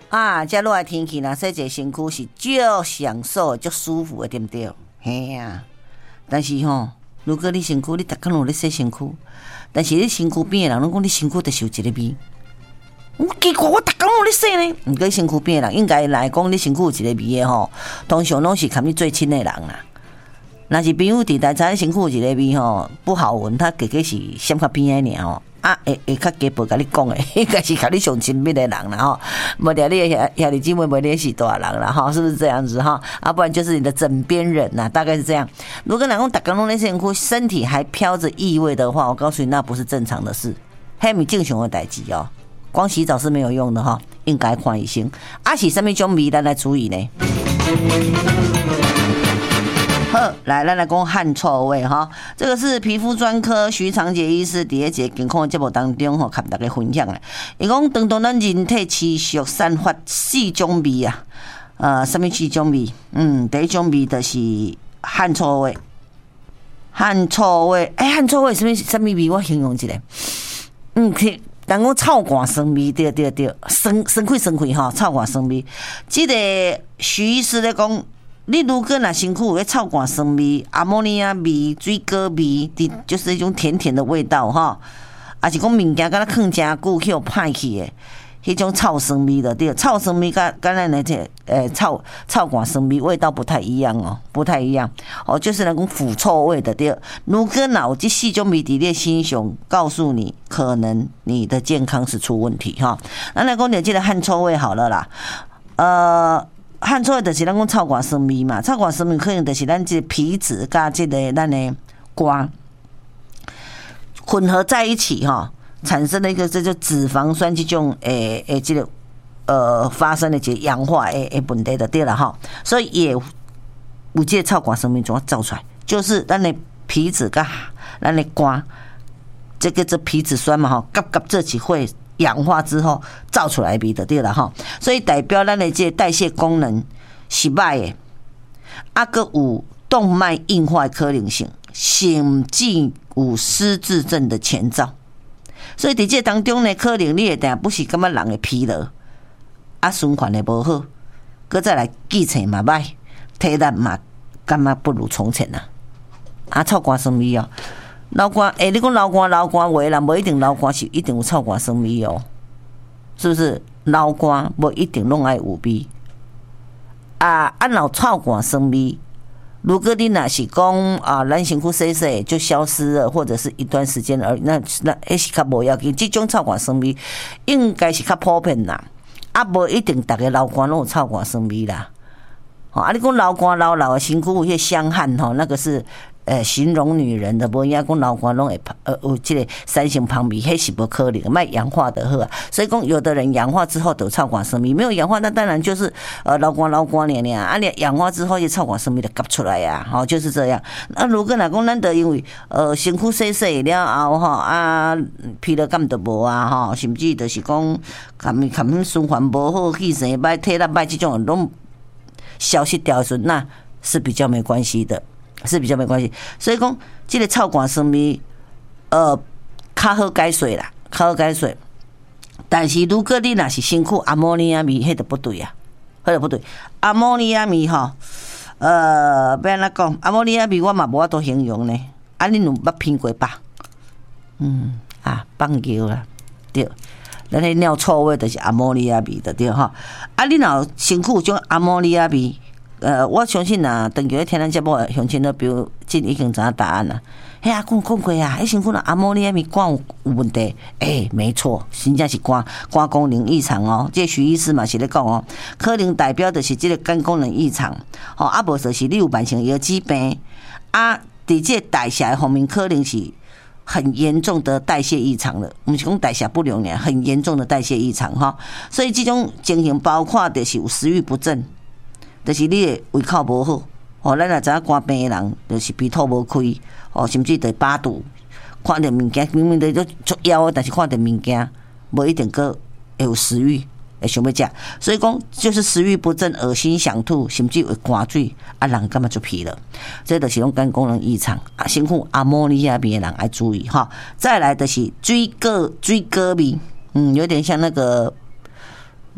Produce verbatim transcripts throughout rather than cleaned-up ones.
啊，遮热的天气若洗一个身躯是足享受、足舒服的，对不对？嘿啊！但是吼，如果你身躯你逐工拢咧洗身躯，但是你身躯边的人拢讲你身躯著有一个味。奇怪，我逐工拢咧洗呢。毋过身躯边的人应该来讲，你身躯有一个味的吼，通常拢是含你最亲的人啦。若是朋友伫台知身躯有一个味吼，不好闻，他加加是闪较边的尔吼。啊，会会较加倍甲你讲诶，应该是甲你上亲密的人啦吼，无聊你兄兄弟姊妹，无你是大人啦吼，是不是这样子哈？啊，不然就是你的枕边人呐，大概是这样。如果老公打工弄那身躯，身体还飘着异味的话，我告诉你，那不是正常的事，迄咪正常的代志哦。光洗澡是没有用的哈，应该看医生。啊，是什么种味咱来注意呢？好，来，咱来讲汗臭味哈，这个是皮肤专科徐长杰医师伫一个健康节目当中吼，甲大家分享的。伊讲，当当咱人体持续散发四种味啊，呃，什么四种味？嗯，第一种味就是汗臭味。汗臭味，哎、欸，汗臭味什么什么味？我形容一下。嗯，可以。人讲臭汗酸味，对对对，酸酸气酸气吼，臭汗酸味。这个徐医师咧讲。你如果若身躯有臭汗酸味、阿莫尼亚味、水果味，就是一种甜甜的味道哈，也是讲物件敢若放真久去互歹去的，迄种臭酸味的对，臭酸味甲甲咱的这呃臭臭汗酸味味道不太一样哦，不太一样哦，就是那种腐臭味的对。如果若有这四种味伫你身上，告诉你可能你的健康是出问题哈。咱来讲点这个汗臭味好了啦，呃。汗臭味就是咱讲臭汗酸味嘛，臭汗酸味可能就是咱这皮脂甲这个咱的肝混合在一起哈，产生的一个这就脂肪酸这种诶诶这个呃发生的一个氧化诶诶问题就对了哈，所以也有这个臭汗酸味怎么造出来，就是咱的皮脂甲咱的肝这个这皮脂酸嘛哈，夹夹这起会。氧化之后造出来味就对了哈，所以代表咱的这代谢功能是歹的，啊个有动脉硬化的可能性，甚至有失智症的前兆。所以伫这当中呢，可能你会定不是感觉人的疲劳，啊循环的无好，搁再来记性嘛歹，体力嘛感觉不如从前啊，啊臭汗酸味哦。流汗，诶、欸，你讲流汗，流汗话啦，无一定流汗是一定有臭汗酸味哦，是不是？流汗无一定拢爱有味，啊，按老臭汗酸味，如果你若是讲啊，咱身躯洗洗就消失了，或者是一段时间而已，那那还是较无要紧。这种臭汗酸味应该是较普遍啦，啊，无一定逐个流汗拢有臭汗酸味啦。哦，啊，你讲流汗流流的身躯有些香汗吼，那个是。呃，形容女人的，无影讲流汗拢会呃有这个三型旁味，迄是不可能，卖氧化的好啊。所以讲，有的人氧化之后都臭汗酸味，没有氧化，那当然就是呃流汗流汗呢呢啊，你氧化之后，这臭汗酸味就夹出来呀，好、哦、就是这样。那如果若讲咱得因为呃身躯洗洗了后吼啊，疲劳感都无啊吼，甚至就是讲含含循环无好，气色歹，体力歹，这种拢消失掉的时候，那是比较没关系的。是比较没关系，所以讲这个臭汗酸味，呃，较好解水啦，较好解水。但是如果你若是身躯阿莫尼亚味，迄就不对啊，迄就不对。阿莫尼亚味吼，呃，要安怎讲？阿莫尼亚味我嘛无法度形容呢。啊，恁有捌闻过吧？嗯啊，放尿啦，对。咱迄尿臭味就是阿莫尼亚味的对哈。啊，你若身躯有种阿莫尼亚味。呃，我相信啊，长期咧听咱节目，乡亲都比如真已经知影答案啦。嘿啊，讲讲过啊，迄身躯若阿莫尼亚味肝有有问题，诶、欸，没错，真正是肝肝功能异常哦。这徐医师嘛是咧讲哦，可能代表的是这个肝功能异常，哦，啊无就是你有慢性腰肌病，啊，伫这代谢方面可能是很严重的代谢异常了，不是讲代谢不良呢，很严重的代谢异常哈。所以这种情形包括的是有食欲不振。就是你的胃口无好，哦，咱也知影肝病的人，就是鼻吐无开，哦，甚至得饱肚，看到物件明明在足枵的，但是看到物件无一定个会有食欲，会想要食，所以讲就是食欲不振、恶心想吐，甚至会寒水，啊，人感觉就疲了，这就是种肝功能异常，啊，身躯阿莫尼亚味的人要注意哈。再来的是水果水果味，嗯，有点像那个。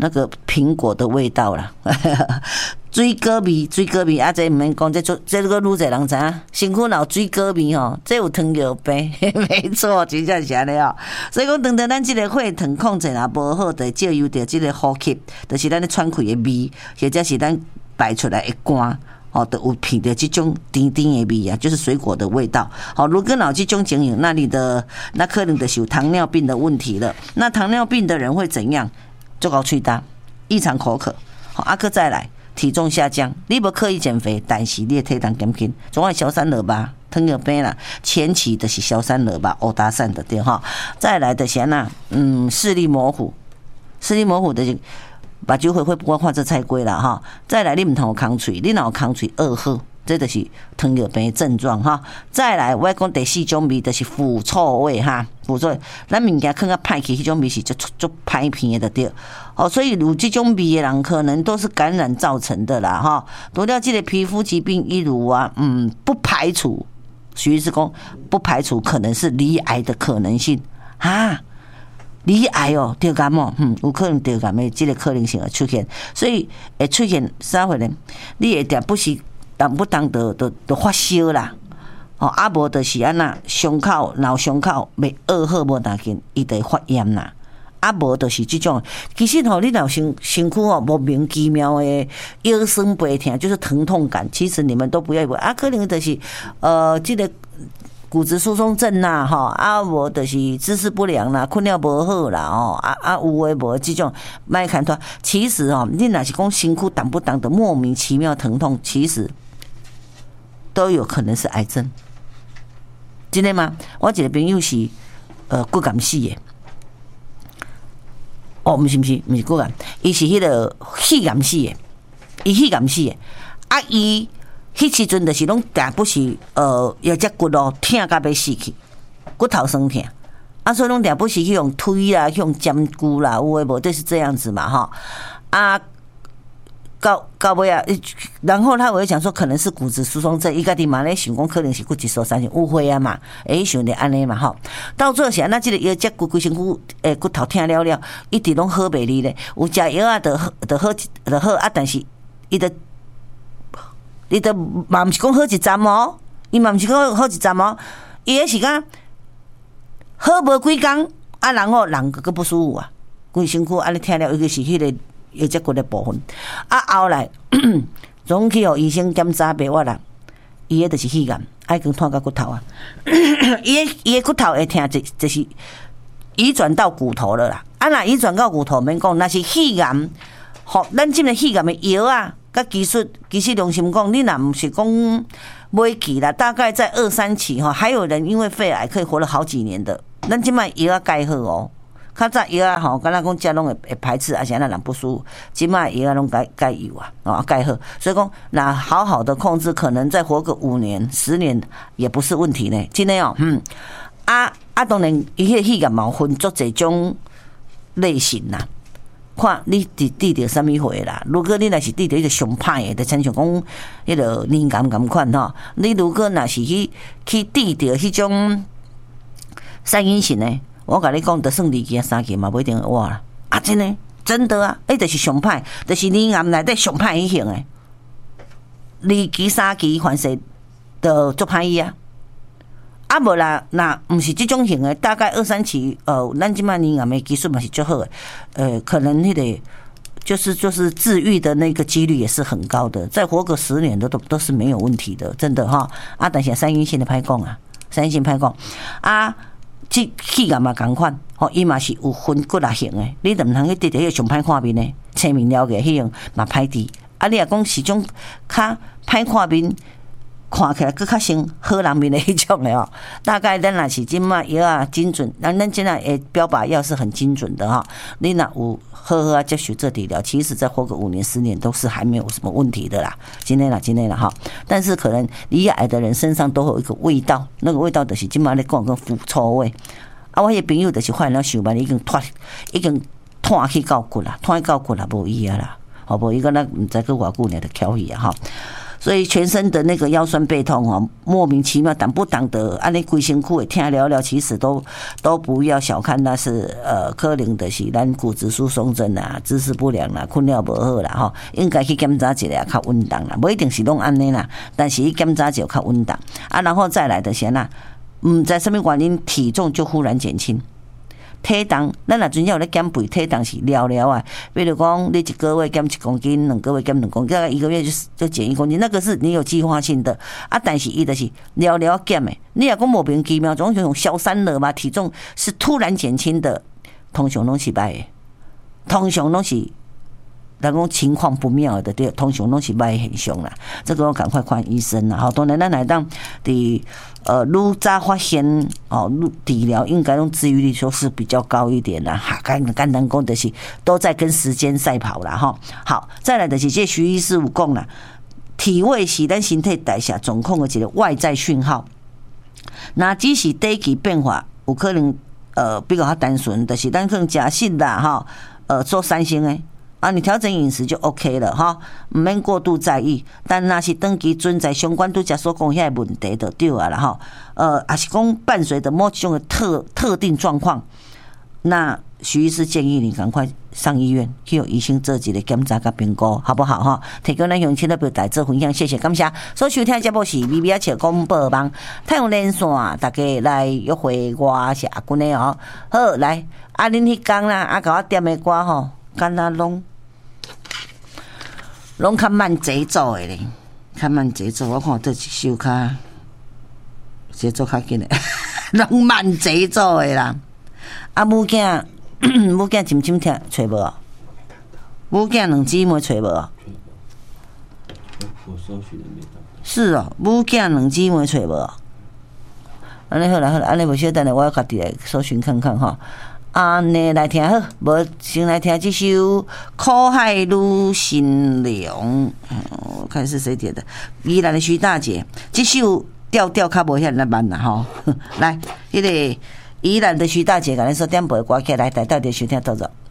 那个苹果的味道啦。水果味，水果味啊！这唔免讲，这做这个愈侪人知影，身躯老水果味吼，这有糖尿病，没错，真正是安尼哦。所以讲，当到咱这个血糖控制啊无好，就借由着这个呼吸，就是咱咧喘气的味，或者是咱排出来的汗。哦，都有闻到这种甜甜的味啊，就是水果的味道。好，如果有这种情形，那你的那可能就是有糖尿病的问题了。那糖尿病的人会怎样？做高喙焦，异常口渴。好，阿克再来。体重下降，你无刻意减肥，但是你的体重减轻，总爱消三落吧，糖尿病啦，前期的是消三落吧，欧达散的对哈。再来的是那嗯视力模糊，视力模糊的就目睭会会不光画这菜龟啦哈。再来你唔通有空喙，你若有空喙恶好，这就是糖尿病的症状哈。再来我讲第四种味就是腐臭味哈，腐臭味，咱物件放较歹去，迄种味是就就歹片的对。哦，所以有这种味的人可能都是感染造成的啦哈。除了这个皮肤疾病，例如啊，嗯，不排除，徐医师讲不排除可能是罹癌的可能性啊。罹癌哦，得感冒，嗯，有可能得感冒，这个可能性会出现，所以会出现啥货呢？你会定不是当不当的的的发烧啦。哦，啊无就是安那伤口闹伤口未愈好无大紧，伊就会发炎啦。啊无就是即种，其实吼、喔，你若身身躯吼莫名其妙的腰酸背痛，就是疼痛感，其实你们都不要以为啊，可能就是呃，这个骨质疏松症啦，吼啊无就是姿势不良啦，困了无好啦，哦啊啊有诶无即种莫看脱。其实哦、喔，你若是讲身躯当不当的莫名其妙疼痛，其实都有可能是癌症。真的吗？我一个朋友是呃骨感死的。哦，不是不是，不是骨癌，伊是迄个肺癌死的，伊肺癌死的。啊，伊迄时阵就是拢定不是呃，腰脊骨咯，痛甲要死去，骨头酸痛。啊，所以拢定不是去用推啦，去用针骨啦，有诶无，就是这样子嘛，哈。啊，到到尾啊，然后他我就讲说，可能是骨质疏松症，伊家己嘛咧想讲，可能是骨质疏松症误会啊嘛，诶，想着安尼嘛吼。到最后是安那，即个腰脊骨规身躯诶骨头疼了了，一直拢好袂哩咧。有食药啊，就就好就好啊，但是伊就伊就嘛毋是讲好一站哦，伊嘛毋是讲好一站哦，伊迄时间好无几工啊，然后人个不舒服啊，规身躯安尼疼了，尤其是迄个。腰脊骨的部分，啊后来总去互医生检查白我啦，伊个就是肺癌，爱跟拖到骨头啊，伊个伊个骨头会疼，就就是移转到骨头了啦。啊，那移转到骨头，免讲，那是肺癌，吼，咱即个肺癌的药啊，甲技术，其实良心讲，你若毋是讲买期啦，大概在二三期吼，还有人因为肺癌可以活了好几年的，咱即摆药啊改好哦。较早药啊吼，敢若讲食拢会会排斥，而且那人不舒服。即卖药啊拢改改有啊，哦改好，所以讲那好好的控制，可能再活个五年、十年也不是问题呢。真的哦，嗯，啊啊，当然伊迄个肺癌嘛分足侪种类型啦。看你伫治着什么货啦？如果你若是治着迄个上歹的，就亲像讲迄个年癌咁款吼。你如果若是去去治着迄种三阴型的。我甲你讲，得算二期啊、三期嘛，不一定会活啦。啊，真的，真的啊，迄就是上歹，就是年癌内底上歹迄型诶。二期、三期反射就足歹医啊。啊无啦，那毋是即种型诶，大概二三期，呃，咱即摆年癌诶技术嘛是足好诶，呃，可能迄个就是就是治愈的那个几率也是很高的，再活个十年的都都是没有问题的，真的哈。啊，但是三阴性的歹讲啊，三阴性歹讲啊。即气癌嘛共款，吼，伊嘛是有分骨啊型诶，你就毋通去得着迄个上歹看面诶，青面了嘅迄种嘛歹治。啊，你若讲是种较歹看面，看起来佫较像好人面诶迄种诶哦。大概咱若是即卖药啊精准，咱咱即个诶标靶药是很精准的哈。你若有好好啊接受这治疗，其实再活个五年十年都是还没有什么问题的啦。今天啦，今天啦哈。但是可能罹癌的人身上都有一个味道，那个味道就是今麦咧讲个腐臭味。啊，我迄朋友就是患了想办已经脱，已经脱去到骨啦，脱去到骨啦，无医啊啦，好无伊个咱毋知过偌久呢，就翘去啊哈。 所以全身的那个腰酸背痛哦，莫名其妙挡不挡得，安尼规身躯会听了了，其实都都不要小看，那是呃可能的是咱骨质疏松症啊、姿势不良啦、困了不好啦吼，应该去检查一下较稳当啦，不一定是拢安尼啦，但是去检查一下较稳当啊，然后再来的先啦，嗯，在什么原因体重就忽然减轻？体重，咱若真正有咧减肥，体重是了了啊。比如讲，你一个月减一公斤，两个月减两公斤，大概一个月就就减一公斤，那个是你有计划性的啊。但是伊就是了了减的，你若讲莫名其妙，总种消散了嘛，体重是突然减轻的，通常拢是歹的，通常拢是。人讲情况不妙的，对，通常拢是歹现象啦。这个我赶快看医生啦。好，当然咱来当伫呃愈早发现哦，治疗应该用治愈率说是比较高一点啦。哈，简简单讲就是都在跟时间赛跑啦哈。好，再来就是这徐医师有讲啦，体位是咱身体代谢状况的一个外在讯号。那只是短期变化，有可能呃比较较单纯，就是咱可能食食啦哈，呃做三星诶。啊，你调整饮食就 OK 了哈，唔免过度在意。但那是长期存在相关拄则所讲遐问题就对啊啦哈。呃，也是讲伴随着某种的特特定状况，那徐医师建议你赶快上医院去有医生做一个检查甲评估，好不好哈？提供咱乡亲的表达做分享，谢谢感谢。所收听的节目是 B B 笑广播网，太阳连线，大家来约会我是阿君的哦。好，来，啊恁迄天啦，啊甲我点的歌吼，敢若拢。拢较慢节奏的咧，较慢节奏。我看这一首较节奏较紧的，拢慢节奏的啦。啊，母囝，母囝深深听找无哦？母囝两姊妹找无哦？ 我搜寻的没到。 是哦，母囝两姊妹找无哦？安尼好啦好啦，安尼无小等下，我家己来搜寻看看哈。安尼来听好，无先来听这首《苦海女神龙》。我看是谁点的？宜兰的徐大姐，这首调调较无遐尼慢啦吼。来，迄个宜兰的徐大姐，甲咱说点播歌起来，大家就收听到着。